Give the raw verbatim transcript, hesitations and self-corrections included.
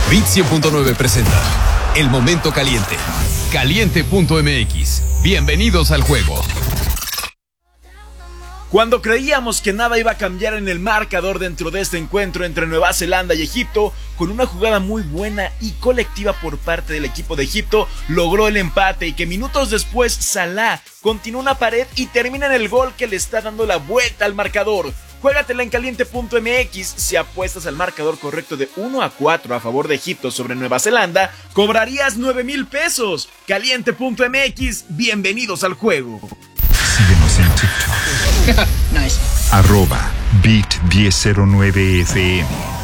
Bit cien punto nueve presenta El Momento Caliente. Caliente punto m x. Bienvenidos al juego. Cuando creíamos que nada iba a cambiar en el marcador dentro de este encuentro entre Nueva Zelanda y Egipto, con una jugada muy buena y colectiva por parte del equipo de Egipto, logró el empate y que minutos después Salah continúa una pared y termina en el gol que le está dando la vuelta al marcador. Juégatela en caliente punto m x. Si apuestas al marcador correcto de uno a cuatro a favor de Egipto sobre Nueva Zelanda, cobrarías nueve mil pesos. caliente punto m x. Bienvenidos al juego. Síguenos en TikTok. Nice. Arroba Bit diez cero nueve F M.